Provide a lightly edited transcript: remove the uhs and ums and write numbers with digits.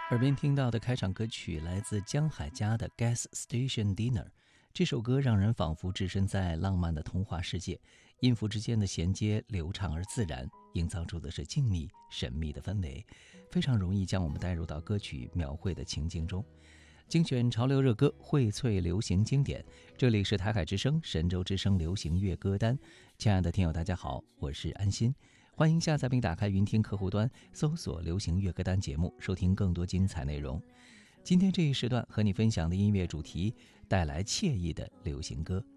耳边听到的开场歌曲来自江海佳的《Gas Station Dinner》。这首歌让人仿佛置身在浪漫的童话世界，音符之间的衔接流畅而自然，营造出的是静谧神秘的氛围，非常容易将我们带入到歌曲描绘的情境中。精选潮流热歌，荟萃流行经典，这里是台海之声神州之声流行乐歌单。亲爱的听友大家好，我是安心，欢迎下载并打开云听客户端，搜索流行乐歌单节目，收听更多精彩内容。今天这一时段和你分享的音乐主题，带来惬意的流行歌。